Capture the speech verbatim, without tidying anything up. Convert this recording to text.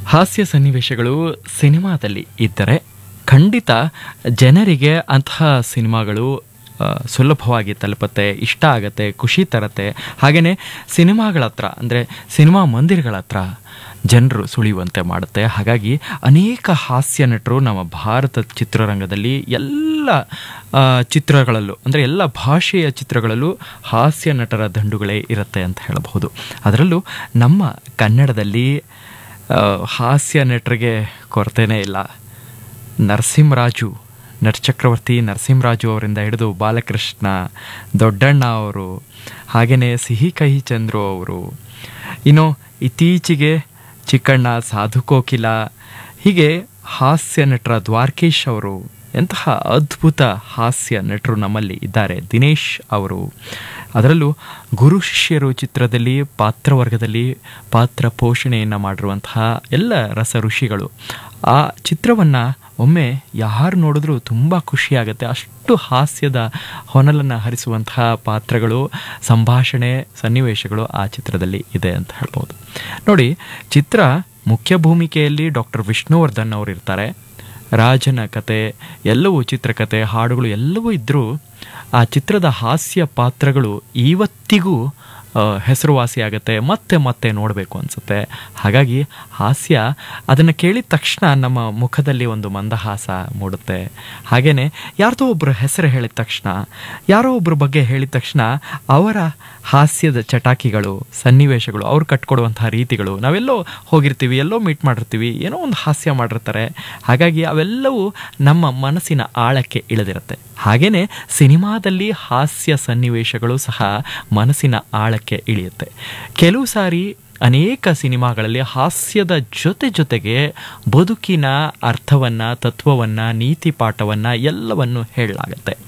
ಹಾಸ್ಯ ಸನ್ನಿವೇಶಗಳು ಸಿನಿಮಾದಲ್ಲಿ ಇದ್ದರೆ ಖಂಡಿತ ಜನರಿಗೆ ಅಂತಹ ಸಿನಿಮಾಗಳು ಆ, ಸುಲಭವಾಗಿ ತಲುಪುತ್ತೆ, ಇಷ್ಟ ಆಗುತ್ತೆ, ಖುಷಿ ತರುತ್ತೆ. ಹಾಗೆಯೇ ಸಿನಿಮಾಗಳ ಹತ್ರ ಅಂದರೆ ಸಿನಿಮಾ ಮಂದಿರಗಳ ಹತ್ರ ಜನರು ಸುಳಿಯುವಂತೆ ಮಾಡುತ್ತೆ. ಹಾಗಾಗಿ ಅನೇಕ ಹಾಸ್ಯ ನಟರು ನಮ್ಮ ಭಾರತ ಚಿತ್ರರಂಗದಲ್ಲಿ ಎಲ್ಲ ಆ, ಚಿತ್ರಗಳಲ್ಲೂ ಅಂದರೆ ಎಲ್ಲ ಭಾಷೆಯ ಚಿತ್ರಗಳಲ್ಲೂ ಹಾಸ್ಯ ನಟರ ದಂಡುಗಳೇ ಇರುತ್ತೆ ಅಂತ ಹೇಳಬಹುದು. ಅದರಲ್ಲೂ ನಮ್ಮ ಕನ್ನಡದಲ್ಲಿ ಆ, ಹಾಸ್ಯ ನಟರಿಗೆ ಕೊರತೆನೇ ಇಲ್ಲ. ನರಸಿಂಹರಾಜು, ನಟಚಕ್ರವರ್ತಿ ನರಸಿಂಹರಾಜು ಅವರಿಂದ ಹಿಡಿದು ಬಾಲಕೃಷ್ಣ, ದೊಡ್ಡಣ್ಣ ಅವರು, ಹಾಗೆಯೇ ಸಿಹಿ ಕಹಿ ಚಂದ್ರು ಅವರು, ಇನ್ನು ಇತ್ತೀಚೆಗೆ ಚಿಕ್ಕಣ್ಣ, ಸಾಧು ಕೋಕಿಲ, ಹೀಗೆ ಹಾಸ್ಯ ನಟರ ದ್ವಾರಕೀಶ್ ಅವರು, ಎಂತಹ ಅದ್ಭುತ ಹಾಸ್ಯ ನಟರು ನಮ್ಮಲ್ಲಿ ಇದ್ದಾರೆ. ದಿನೇಶ್ ಅವರು, ಅದರಲ್ಲೂ ಗುರು ಶಿಷ್ಯರು ಚಿತ್ರದಲ್ಲಿ ಪಾತ್ರವರ್ಗದಲ್ಲಿ ಪಾತ್ರ ಪೋಷಣೆಯನ್ನು ಮಾಡಿರುವಂತಹ ಎಲ್ಲ ರಸ ಋಷಿಗಳು. ಆ ಚಿತ್ರವನ್ನು ಒಮ್ಮೆ ಯಾರು ನೋಡಿದ್ರೂ ತುಂಬ ಖುಷಿಯಾಗುತ್ತೆ. ಅಷ್ಟು ಹಾಸ್ಯದ ಹೊನಲನ್ನು ಹರಿಸುವಂತಹ ಪಾತ್ರಗಳು, ಸಂಭಾಷಣೆ, ಸನ್ನಿವೇಶಗಳು ಆ ಚಿತ್ರದಲ್ಲಿ ಇದೆ ಅಂತ ಹೇಳ್ಬೋದು. ನೋಡಿ, ಚಿತ್ರ ಮುಖ್ಯ ಭೂಮಿಕೆಯಲ್ಲಿ ಡಾಕ್ಟರ್ ವಿಷ್ಣುವರ್ಧನ್ ಅವರು ಇರ್ತಾರೆ. ರಾಜನ ಕತೆ ಎಲ್ಲವೂ, ಚಿತ್ರಕಥೆ, ಹಾಡುಗಳು ಎಲ್ಲವೂ ಇದ್ದರೂ ಆ ಚಿತ್ರದ ಹಾಸ್ಯ ಪಾತ್ರಗಳು ಇವತ್ತಿಗೂ ಹೆಸರುವಾಸಿಯಾಗುತ್ತೆ, ಮತ್ತೆ ಮತ್ತೆ ನೋಡಬೇಕು ಅನಿಸುತ್ತೆ. ಹಾಗಾಗಿ ಹಾಸ್ಯ ಅದನ್ನು ಕೇಳಿದ ತಕ್ಷಣ ನಮ್ಮ ಮುಖದಲ್ಲಿ ಒಂದು ಮಂದಹಾಸ ಮೂಡುತ್ತೆ. ಹಾಗೆಯೇ ಯಾರ್ದೋ ಒಬ್ಬರ ಹೆಸರು ಹೇಳಿದ ತಕ್ಷಣ, ಯಾರೋ ಒಬ್ಬರ ಬಗ್ಗೆ ಹೇಳಿದ ತಕ್ಷಣ ಅವರ ಹಾಸ್ಯದ ಚಟಾಕಿಗಳು, ಸನ್ನಿವೇಶಗಳು, ಅವ್ರು ಕಟ್ಕೊಡುವಂತಹ ರೀತಿಗಳು, ನಾವೆಲ್ಲೋ ಹೋಗಿರ್ತೀವಿ, ಎಲ್ಲೋ ಮೀಟ್ ಮಾಡಿರ್ತೀವಿ, ಏನೋ ಒಂದು ಹಾಸ್ಯ ಮಾಡಿರ್ತಾರೆ. ಹಾಗಾಗಿ ಅವೆಲ್ಲವೂ ನಮ್ಮ ಮನಸ್ಸಿನ ಆಳಕ್ಕೆ ಇಳಿದಿರುತ್ತೆ. ಹಾಗೆಯೇ ಸಿನಿಮಾದಲ್ಲಿ ಹಾಸ್ಯ ಸನ್ನಿವೇಶಗಳು ಸಹ ಮನಸ್ಸಿನ ಆಳಕ್ಕೆ ಇಳಿಯುತ್ತೆ. ಕೆಲವು ಸಾರಿ ಅನೇಕ ಸಿನಿಮಾಗಳಲ್ಲಿ ಹಾಸ್ಯದ ಜೊತೆ ಜೊತೆಗೆ ಬದುಕಿನ ಅರ್ಥವನ್ನು, ತತ್ವವನ್ನು, ನೀತಿ ಪಾಠವನ್ನು ಎಲ್ಲವನ್ನು ಹೇಳಲಾಗತ್ತೆ.